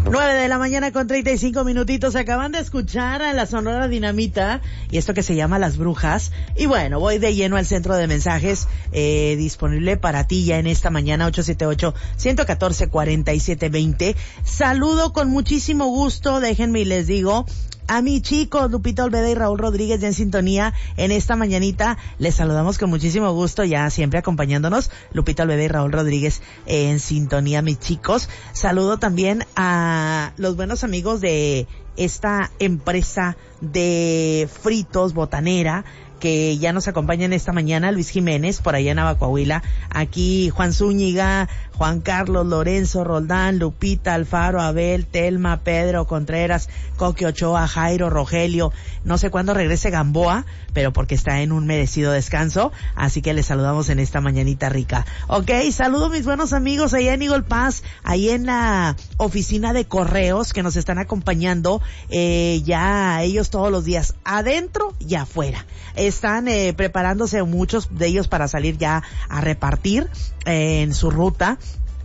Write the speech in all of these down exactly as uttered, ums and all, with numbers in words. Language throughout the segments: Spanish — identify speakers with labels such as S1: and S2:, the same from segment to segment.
S1: Nueve de la mañana con treinta y cinco minutitos. Acaban de escuchar a la Sonora Dinamita y esto que se llama Las Brujas. Y bueno, voy de lleno al centro de mensajes eh, disponible para ti ya en esta mañana. Ocho siete ocho, uno uno cuatro, cuatro siete dos cero. Saludo con muchísimo gusto, déjenme y les digo a mi chicos Lupita Olveda y Raúl Rodríguez ya en sintonía en esta mañanita. Les saludamos con muchísimo gusto, ya siempre acompañándonos Lupita Olveda y Raúl Rodríguez en sintonía, mis chicos. Saludo también a los buenos amigos de esta empresa de fritos Botanera que ya nos acompañan esta mañana, Luis Jiménez, por allá en Abacoahuila, aquí Juan Zúñiga, Juan Carlos, Lorenzo, Roldán, Lupita, Alfaro, Abel, Telma, Pedro, Contreras, Coqui Ochoa, Jairo, Rogelio, no sé cuándo regrese Gamboa, pero porque está en un merecido descanso, así que les saludamos en esta mañanita rica. Ok, saludo mis buenos amigos allá en Eagle Pass, ahí en la oficina de correos que nos están acompañando, eh, ya ellos todos los días, adentro y afuera. Están eh, preparándose muchos de ellos para salir ya a repartir eh, en su ruta.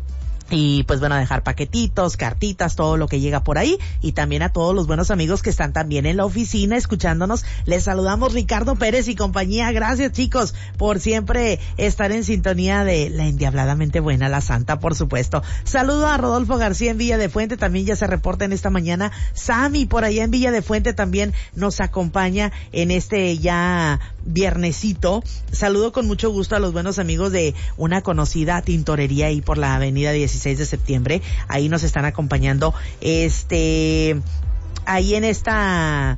S1: Y pues bueno, a dejar paquetitos, cartitas, todo lo que llega por ahí. Y también a todos los buenos amigos que están también en la oficina escuchándonos. Les saludamos Ricardo Pérez y compañía. Gracias chicos por siempre estar en sintonía de la endiabladamente buena, la santa, por supuesto. Saludo a Rodolfo García en Villa de Fuente, también ya se reporta en esta mañana. Sammy por allá en Villa de Fuente también nos acompaña en este ya viernesito. Saludo con mucho gusto a los buenos amigos de una conocida tintorería ahí por la avenida dieciséis de septiembre, ahí nos están acompañando, este, ahí en esta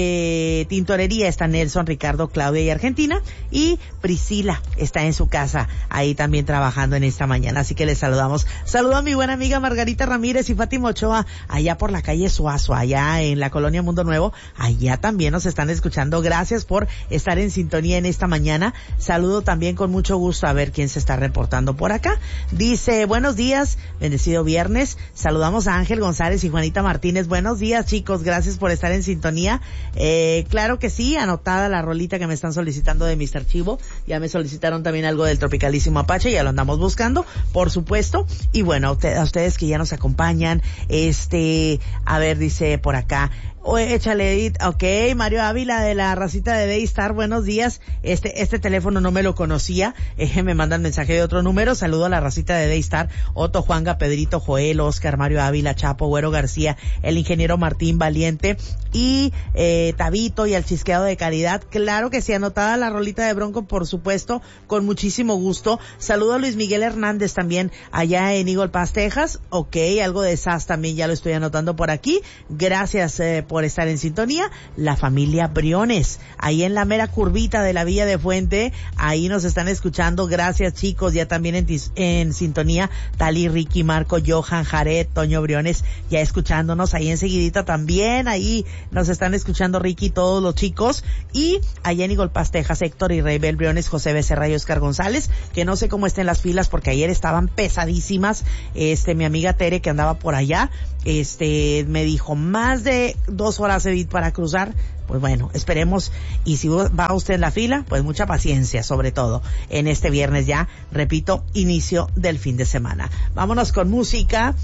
S1: eh, tintorería está Nelson, Ricardo, Claudia y Argentina, y Priscila está en su casa, ahí también trabajando en esta mañana, así que les saludamos. Saludo a mi buena amiga Margarita Ramírez y Fátima Ochoa, allá por la calle Suazo, allá en la colonia Mundo Nuevo, allá también nos están escuchando. Gracias por estar en sintonía en esta mañana. Saludo también con mucho gusto a ver quién se está reportando por acá. Dice, buenos días, bendecido viernes. Saludamos a Ángel González y Juanita Martínez. Buenos días chicos, gracias por estar en sintonía. Eh, claro que sí, anotada la rolita que me están solicitando de mister Chivo. Ya me solicitaron también algo del Tropicalísimo Apache, ya lo andamos buscando, por supuesto. Y bueno, a, usted, a ustedes que ya nos acompañan, este, a ver, dice por acá, o échale, ok, Mario Ávila de la racita de Daystar, buenos días, este, este teléfono no me lo conocía, eh, me mandan mensaje de otro número. Saludo a la racita de Daystar, Otto, Juanga, Pedrito, Joel, Oscar, Mario Ávila, Chapo, Güero García, el ingeniero Martín Valiente y eh, Tabito y el chisqueado de Caridad. Claro que sí, anotada la rolita de Bronco, por supuesto, con muchísimo gusto. Saludo a Luis Miguel Hernández también allá en Eagle Pass, Texas, ok, algo de S A S también ya lo estoy anotando por aquí. Gracias eh, por estar en sintonía. La familia Briones, ahí en la mera curvita de la Villa de Fuente, ahí nos están escuchando. Gracias chicos, ya también en, en sintonía Tali, Ricky, Marco, Johan, Jared, Toño Briones, ya escuchándonos ahí enseguidita también, ahí nos están escuchando Ricky, todos los chicos. Y allá en Eagle Pass, Texas, Héctor y Reybel Briones, José Becerra y Oscar González, que no sé cómo estén las filas porque ayer estaban pesadísimas. Este, mi amiga Tere que andaba por allá, este, me dijo más de dos horas Edith para cruzar. Pues bueno, esperemos, y si va usted en la fila, pues mucha paciencia, sobre todo en este viernes ya, repito, inicio del fin de semana. Vámonos con música.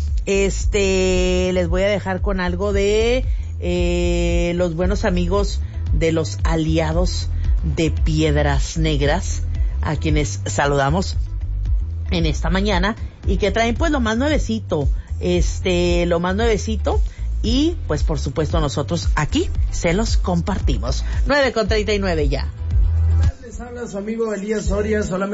S1: Este, les voy a dejar con algo de eh, los buenos amigos de los aliados de Piedras Negras, a quienes saludamos en esta mañana y que traen pues lo más nuevecito, este, lo más nuevecito. Y pues por supuesto nosotros aquí se los compartimos. Nueve con treinta y nueve ya.
S2: Les habla su amigo Elías Soria, solamente